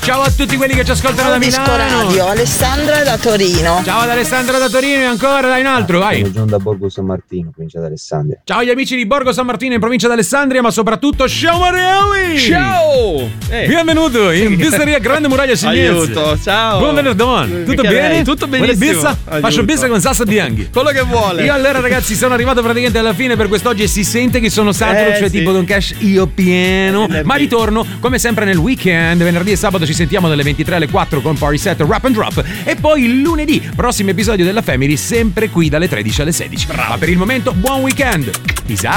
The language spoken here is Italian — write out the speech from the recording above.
Ciao a tutti quelli che ci ascoltano da Disco Milano. Radio, Alessandra da Torino. Ciao ad Alessandra da Torino e ancora dai un altro, vai. Sono Gian da Borgo San Martino, provincia d'Alessandria. Ciao agli amici di Borgo San Martino in provincia d'Alessandria, ma soprattutto ciao Mariawi. Ciao! Benvenuto in Pizzeria Grande Muraglia Signese. Aiuto, ciao! Buon venerdì, tutto Che bene? lei? Tutto benissimo. Vuole pizza? Aiuto. Faccio pizza con salsa bianchi. Quello che vuole. Io allora ragazzi sono arrivato praticamente alla fine per quest'oggi e si sente che sono saturo, cioè sì. tipo Don Cash io pieno, ma ritorno come sempre nel weekend, venerdì e sabato ci sentiamo dalle 23 alle 4 con Party Set Rap and Drop e poi il lunedì prossimo episodio della Family sempre qui dalle 13 alle 16. Ma per il momento buon weekend, peace out.